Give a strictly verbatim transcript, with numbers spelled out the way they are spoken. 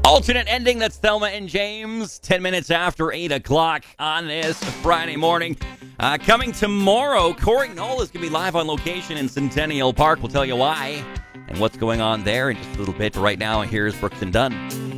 Alternate ending, that's Thelma and James, ten minutes after eight o'clock on this Friday morning. Uh, coming tomorrow, Corey Knoll is going to be live on location in Centennial Park. We'll tell you why and what's going on there in just a little bit. Right now, here's Brooks and Dunn.